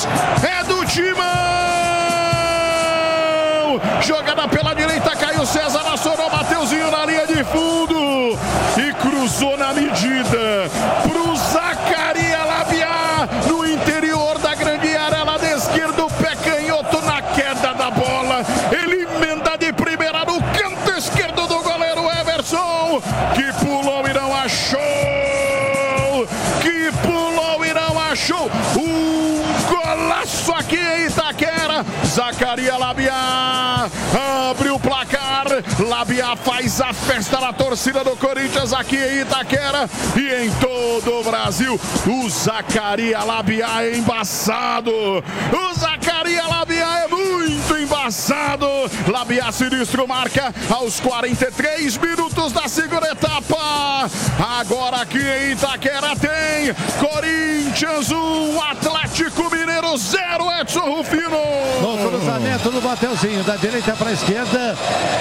Corinthians, é do Timão! Jogada pela direita, Caio César acionou Mateuzinho na linha de fundo e cruzou na medida pro Zacarias Labiá no interior da grande área, lá da esquerda, o pé canhoto na queda da bola, ele emenda de primeira no canto esquerdo do goleiro Everson, que pulou e não achou, golaço aqui em Itaquera. Zacarias Labiá abre o placar, Labiá faz a festa na torcida do Corinthians aqui em Itaquera e em todo o Brasil. O Zacarias Labiá é embaçado, o Zacarias Labiá é muito embaçado. Labiá sinistro marca aos 43 minutos da segunda etapa. Agora aqui em Itaquera tem Corinthians 1, Atlético Mineiro 0, Edson Rufino. No cruzamento do Mateuzinho, da direita para a esquerda,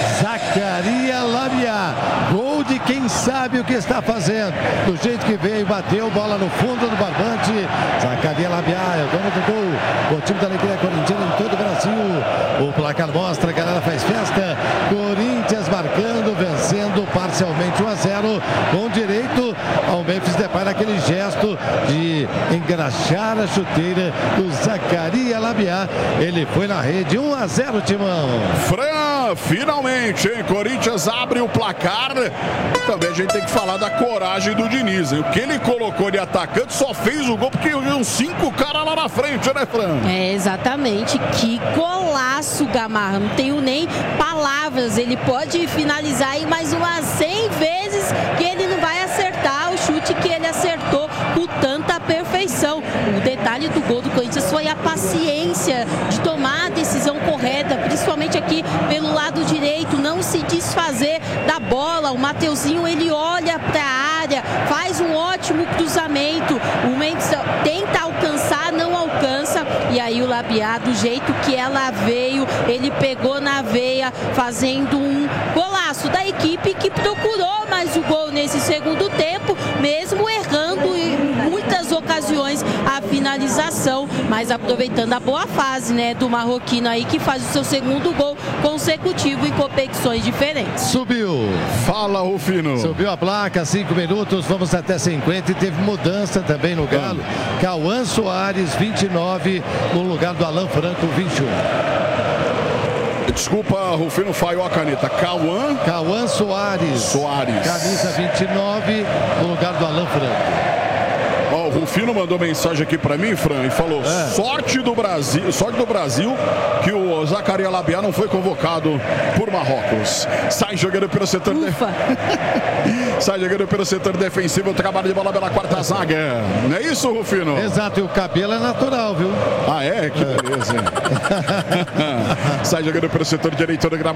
Zacarias Labiá. Gol de quem sabe o que está fazendo. Do jeito que veio, bateu, bola no fundo do barbante. Zacarias Labiá é o dono do gol. O time da alegria corintiana em todo o Brasil. O placar mostra, a galera faz festa. Corinthians marcando, vencendo parcialmente 1-0, com direito ao Memphis Depay naquele gesto de engraxar a chuteira do Zacarias Labiá. Ele foi na rede, 1-0, Timão. Fran, finalmente, hein? Corinthians abre o placar. Também a gente tem que falar da coragem do Diniz, hein? O que ele colocou de atacante só fez o gol porque viu 5 caras lá na frente, né, Fran? É, exatamente. Que golaço, Gamarra. Não tenho nem palavras. Ele pode finalizar aí mais umas 100 vezes que ele não vai acertar o chute que ele acertou com tanta perfeição. O detalhe do gol do Corinthians foi a paciência de tomar a decisão correta, principalmente aqui pelo lado direito, não se desfazer da bola. O Mateuzinho, ele olha para a área, faz um ótimo cruzamento, o Mendes tenta alcançar, não alcança, e aí o Labiá, do jeito que ela veio, ele pegou na veia, fazendo um golaço da equipe que procurou mais o gol nesse segundo tempo, mesmo errando em muitas ocasiões a finalização, mas aproveitando a boa fase, né, do marroquino aí, que faz o seu segundo gol consecutivo em competições diferentes. Subiu. Fala, Rufino. Subiu a placa, 5 minutos, vamos até 50 e teve mudança também no Galo. Cauã Soares, 29, no lugar do Alan Franco, 21. Desculpa, Rufino, falhou a caneta. Cauã Soares. Camisa 29, no lugar do Alan Franco. Ó, o Rufino mandou mensagem aqui pra mim, Fran, e falou: sorte do Brasil que o Zacarias Labiá não foi convocado por Marrocos. Sai jogando pelo setor sai jogando pelo setor defensivo, o trabalho de bola pela quarta zaga. Não é isso, Rufino? Exato, e o cabelo é natural, viu? Ah, é? Que beleza. Sai jogando pelo setor direito do gramado.